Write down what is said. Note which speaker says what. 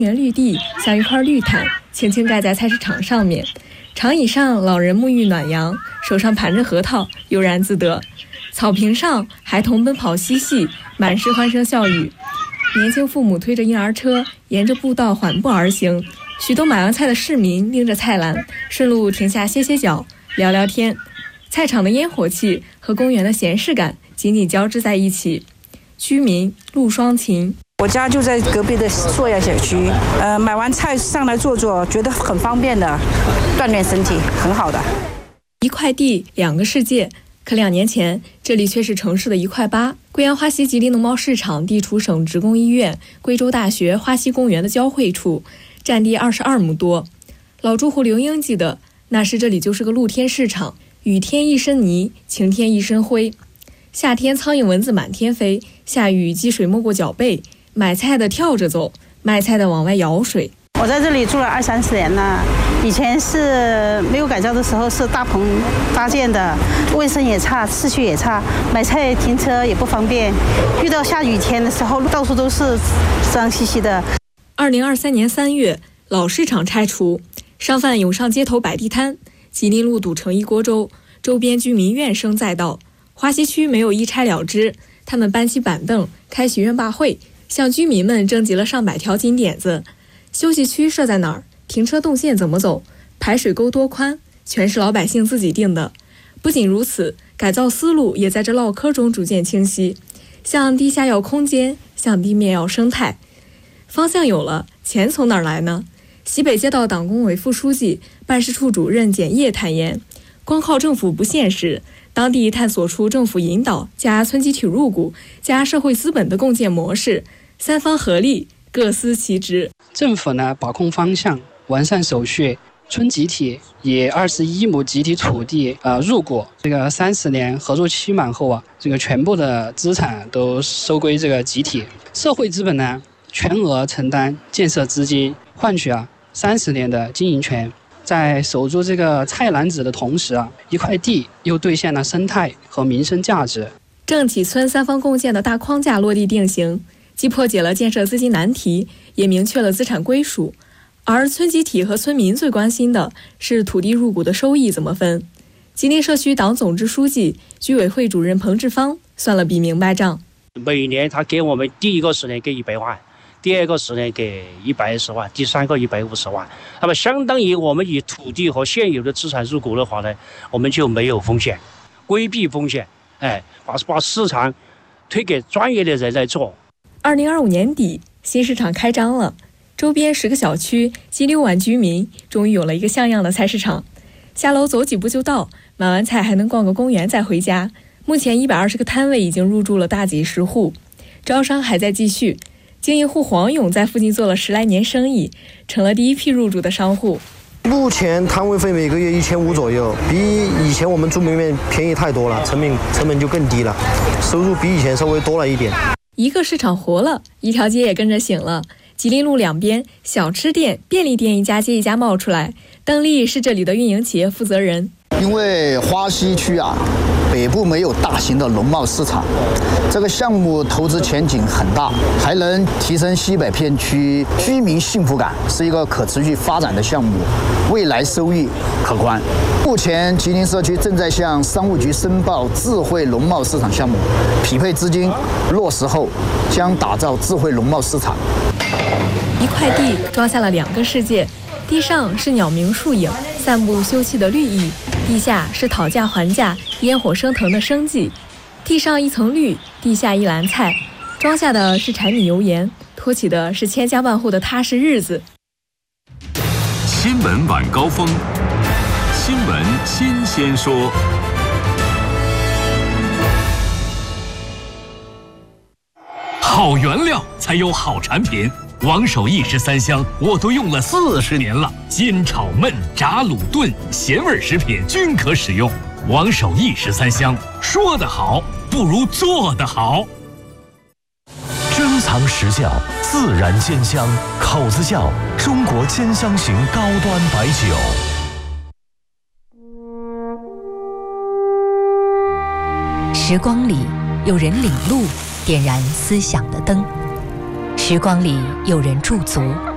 Speaker 1: 园绿地像一块绿毯，轻轻盖在菜市场上面。长椅上，老人沐浴暖阳，手上盘着核桃，悠然自得。草坪上，孩童奔跑嬉戏，满是欢声笑语。年轻父母推着婴儿车，沿着步道缓步而行。许多买完菜的市民拎着菜篮，顺路停下歇歇脚，聊聊天。菜场的烟火气和公园的闲适感紧紧交织在一起。居民陆双琴，
Speaker 2: 我家就在隔壁的硕雅小区，买完菜上来坐坐，觉得很方便的，锻炼身体，很好的。
Speaker 1: 一块地，两个世界。可2年前，这里却是城市的1块8。贵阳花溪吉林农贸市场地处省职工医院、贵州大学花溪公园的交汇处，占地22亩多。老住户刘英记得，那时这里就是个露天市场，雨天一身泥，晴天一身灰。夏天苍蝇蚊子满天飞，下雨积水没过脚背，买菜的跳着走，卖菜的往外舀水。
Speaker 2: 我在这里住了20-30年了，以前是没有改造的时候是大棚搭建的，卫生也差，秩序也差，买菜停车也不方便，遇到下雨天的时候到处都是脏兮兮的。
Speaker 1: 2023年3月，老市场拆除，商贩涌上街头摆地摊，吉林路堵成一锅粥，周边居民怨声载道。花溪区没有一拆了之，他们搬起板凳，开许愿大会，向居民们征集了上百条金点子。休息区设在哪儿？停车动线怎么走？排水沟多宽？全是老百姓自己定的。不仅如此，改造思路也在这唠嗑中逐渐清晰。向地下要空间，向地面要生态。方向有了，钱从哪儿来呢？西北街道党工委副书记、办事处主任简烨坦言，光靠政府不现实，当地探索出政府引导加村集体入股加社会资本的共建模式，三方合力，各司其职。
Speaker 3: 政府呢把控方向，完善手续，村集体以21亩集体土地入股，这个30年合作期满后啊，这个全部的资产都收归这个集体。社会资本呢全额承担建设资金，换取30年的经营权。在守住这个菜篮子的同时一块地又兑现了生态和民生价值。
Speaker 1: 政企村三方共建的大框架落地定型，既破解了建设资金难题，也明确了资产归属。而村集体和村民最关心的是土地入股的收益怎么分。吉林社区党总支书记、居委会主任彭志芳算了笔明白账。
Speaker 4: 每年他给我们第一个10年给100万，第二个10年给110万，第三个150万。那么相当于我们以土地和现有的资产入股的话呢，我们就没有风险，规避风险，把市场推给专业的人来做。
Speaker 1: 2025年底，新市场开张了，周边10个小区近6万居民终于有了一个像样的菜市场。下楼走几步就到，买完菜还能逛个公园再回家。目前120个摊位已经入驻了大几10户，招商还在继续。经营户黄勇在附近做了10来年生意，成了第一批入驻的商户。
Speaker 5: 目前摊位费每个月1500左右，比以前我们住门面便宜太多了，成本就更低了，收入比以前稍微多了一点。
Speaker 1: 一个市场活了，一条街也跟着醒了。吉林路两边，小吃店、便利店一家接一家冒出来。邓丽是这里的运营企业负责人。
Speaker 6: 因为花溪区北部没有大型的农贸市场，这个项目投资前景很大，还能提升西北片区居民幸福感，是一个可持续发展的项目，未来收益可观。目前吉林社区正在向商务局申报智慧农贸市场项目，匹配资金落实后将打造智慧农贸市场。
Speaker 1: 一块地装下了2个世界，地上是鸟鸣树影，散步休憩的绿意，地下是讨价还价、烟火升腾的生计。地上一层绿，地下一篮菜，装下的是柴米油盐，托起的是千家万户的踏实日子。
Speaker 7: 新闻晚高峰，新闻新鲜说。好原料才有好产品。王守义13香我都用了40年了，煎炒焖炸卤炖咸味食品均可使用。王守义13香，说得好不如做得好。
Speaker 8: 珍藏实窖，自然煎香，口子窖，中国煎香型高端白酒。
Speaker 9: 时光里有人领路，点燃思想的灯。时光里有人驻足，